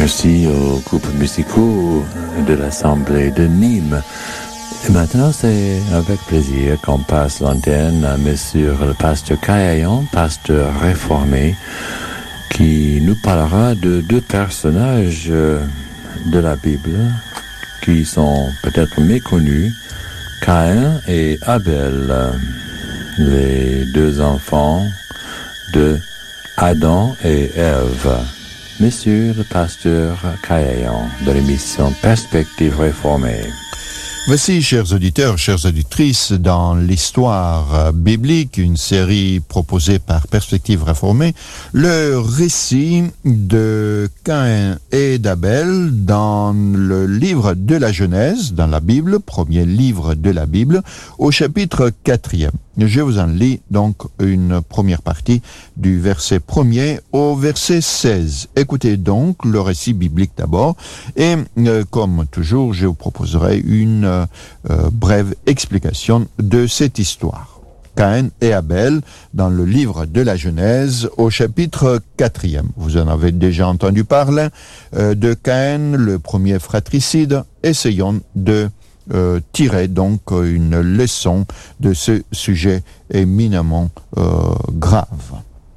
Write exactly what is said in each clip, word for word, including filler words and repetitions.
Merci aux groupes musicaux de l'Assemblée de Nîmes. Et maintenant, c'est avec plaisir qu'on passe l'antenne à Monsieur le pasteur Caillayon, pasteur réformé, qui nous parlera de deux personnages de la Bible qui sont peut-être méconnus, Caïn et Abel, les deux enfants de Adam et Ève. Monsieur le pasteur Caillayon de l'émission Perspective réformée. Voici, chers auditeurs, chères auditrices, dans l'histoire biblique, une série proposée par Perspective réformée, le récit de Caïn et d'Abel dans le livre de la Genèse, dans la Bible, premier livre de la Bible, au chapitre quatrième. Je vous en lis donc une première partie du verset premier au verset seize. Écoutez donc le récit biblique d'abord et euh, comme toujours, je vous proposerai une euh, brève explication de cette histoire. Caïn et Abel dans le livre de la Genèse au chapitre quatrième. Vous en avez déjà entendu parler euh, de Caïn, le premier fratricide. Essayons de Euh, tirer donc une leçon de ce sujet éminemment euh, grave.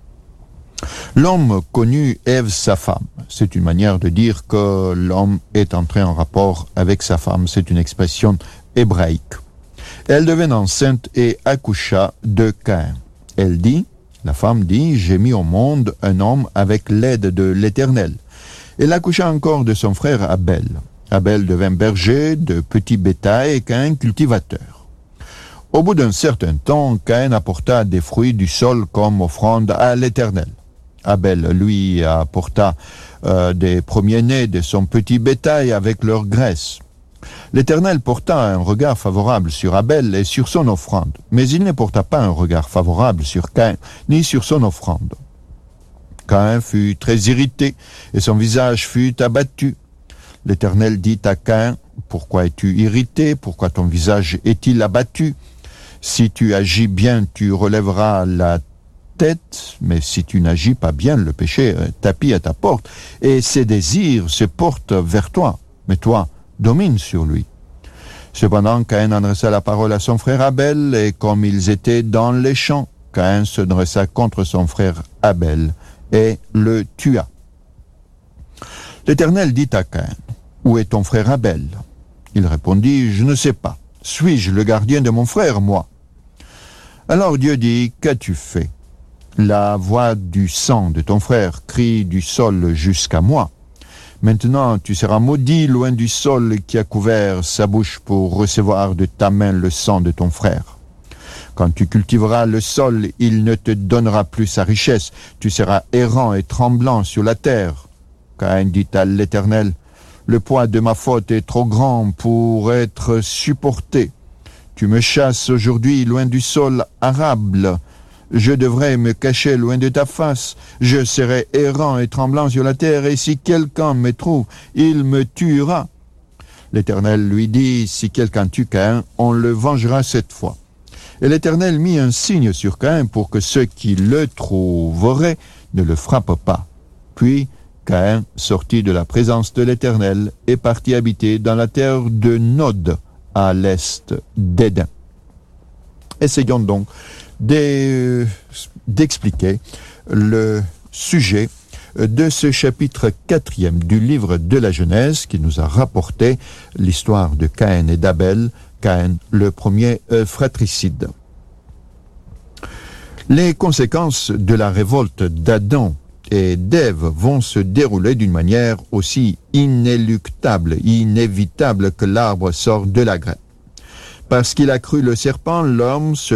L'homme connut Ève sa femme. C'est une manière de dire que l'homme est entré en rapport avec sa femme. C'est une expression hébraïque. Elle devint enceinte et accoucha de Caïn. Elle dit, la femme dit, j'ai mis au monde un homme avec l'aide de l'Éternel. Elle accoucha encore de son frère Abel. Abel devint berger de petit bétail et Caïn cultivateur. Au bout d'un certain temps, Caïn apporta des fruits du sol comme offrande à l'Éternel. Abel, lui, apporta euh, des premiers-nés de son petit bétail avec leur graisse. L'Éternel porta un regard favorable sur Abel et sur son offrande, mais il ne porta pas un regard favorable sur Caïn, ni sur son offrande. Caïn fut très irrité et son visage fut abattu. L'Éternel dit à Caïn, « Pourquoi es-tu irrité? Pourquoi ton visage est-il abattu? Si tu agis bien, tu relèveras la tête, mais si tu n'agis pas bien, le péché tapit à ta porte, et ses désirs se portent vers toi, mais toi, domine sur lui. » Cependant, Caïn adressa la parole à son frère Abel, et comme ils étaient dans les champs, Caïn se dressa contre son frère Abel et le tua. L'Éternel dit à Caïn, « Où est ton frère Abel ?» Il répondit, « Je ne sais pas. Suis-je le gardien de mon frère, moi ?» Alors Dieu dit, « Qu'as-tu fait ? La voix du sang de ton frère crie du sol jusqu'à moi. Maintenant tu seras maudit loin du sol qui a couvert sa bouche pour recevoir de ta main le sang de ton frère. Quand tu cultiveras le sol, il ne te donnera plus sa richesse. Tu seras errant et tremblant sur la terre. » Caïn dit à l'Éternel, « Le poids de ma faute est trop grand pour être supporté. Tu me chasses aujourd'hui loin du sol arable. Je devrais me cacher loin de ta face. Je serai errant et tremblant sur la terre, et si quelqu'un me trouve, il me tuera. » L'Éternel lui dit, « Si quelqu'un tue Caïn, on le vengera cette fois. » Et l'Éternel mit un signe sur Caïn pour que ceux qui le trouveraient ne le frappent pas. Puis Caïn sortit de la présence de l'Éternel et partit habiter dans la terre de Nod, à l'est d'Éden. Essayons donc de, d'expliquer le sujet de ce chapitre quatrième du livre de la Genèse qui nous a rapporté l'histoire de Caïn et d'Abel, Caïn, le premier fratricide. Les conséquences de la révolte d'Adam et d'Ève vont se dérouler d'une manière aussi inéluctable, inévitable que l'arbre sort de la graine. Parce qu'il a cru le serpent, l'homme se